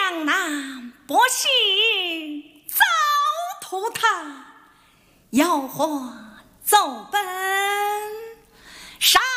江南百姓早托他，要火走奔山。